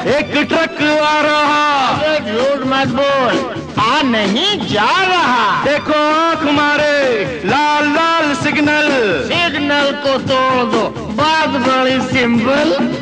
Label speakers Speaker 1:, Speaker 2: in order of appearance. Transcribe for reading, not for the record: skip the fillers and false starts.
Speaker 1: एक ट्रक आ रहा।
Speaker 2: झूठ मत बोल, आ नहीं जा रहा।
Speaker 1: देखो आंख मारे, लाल लाल सिग्नल।
Speaker 2: सिग्नल को तोड़ दो, बात बड़ी सिंपल।